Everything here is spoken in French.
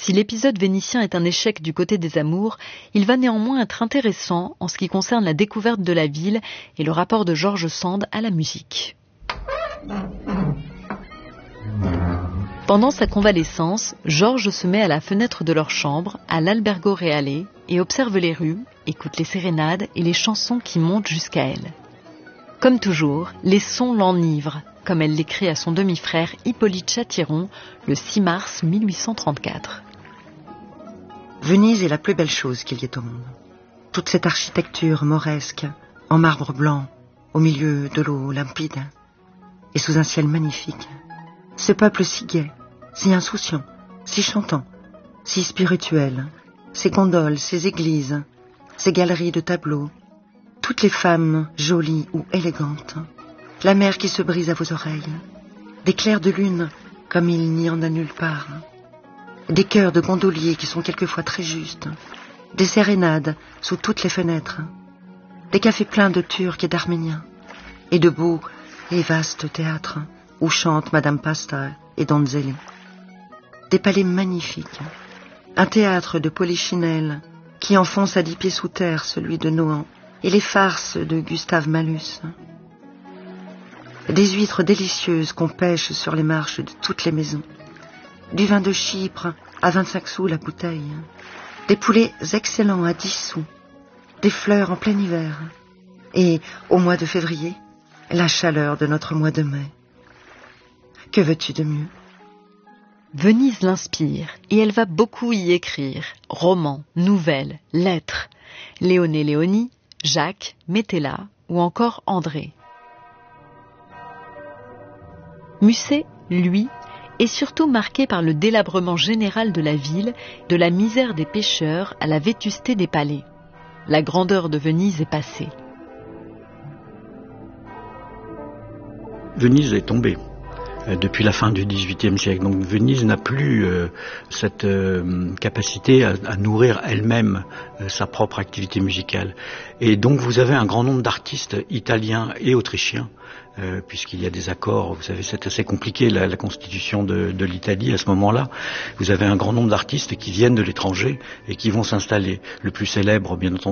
Si l'épisode vénitien est un échec du côté des amours, il va néanmoins être intéressant en ce qui concerne la découverte de la ville et le rapport de George Sand à la musique. Pendant sa convalescence, Georges se met à la fenêtre de leur chambre, à l'Albergo Reale, et observe les rues, écoute les sérénades et les chansons qui montent jusqu'à elle. Comme toujours, les sons l'enivrent, comme elle l'écrit à son demi-frère Hippolyte Chatillon le 6 mars 1834. Venise est la plus belle chose qu'il y ait au monde. Toute cette architecture mauresque, en marbre blanc, au milieu de l'eau limpide, et sous un ciel magnifique. Ce peuple si gai, si insouciant, si chantant, si spirituel, ces gondoles, ces églises, ces galeries de tableaux, toutes les femmes jolies ou élégantes, la mer qui se brise à vos oreilles, des clairs de lune comme il n'y en a nulle part, des chœurs de gondoliers qui sont quelquefois très justes, des sérénades sous toutes les fenêtres, des cafés pleins de Turcs et d'Arméniens, et de beaux et vastes théâtres où chantent Madame Pasta et Donzelli. Des palais magnifiques, un théâtre de Polichinelle qui enfonce à 10 pieds sous terre celui de Nohant, et les farces de Gustave Malus. Des huîtres délicieuses qu'on pêche sur les marches de toutes les maisons, du vin de Chypre à 25 sous la bouteille, des poulets excellents à 10 sous, des fleurs en plein hiver, et, au mois de février, la chaleur de notre mois de mai. Que veux-tu de mieux? Venise l'inspire et elle va beaucoup y écrire. Romans, nouvelles, lettres. Léoné Léoni, Jacques, Métella ou encore André. Musset, lui, est surtout marqué par le délabrement général de la ville, de la misère des pêcheurs à la vétusté des palais. La grandeur de Venise est passée. Venise est tombée depuis la fin du XVIIIe siècle. Donc Venise n'a plus cette capacité à nourrir elle-même sa propre activité musicale. Et donc vous avez un grand nombre d'artistes italiens et autrichiens, puisqu'il y a des accords. Vous savez, c'est assez compliqué la constitution de l'Italie à ce moment-là. Vous avez un grand nombre d'artistes qui viennent de l'étranger et qui vont s'installer. Le plus célèbre, bien entendu,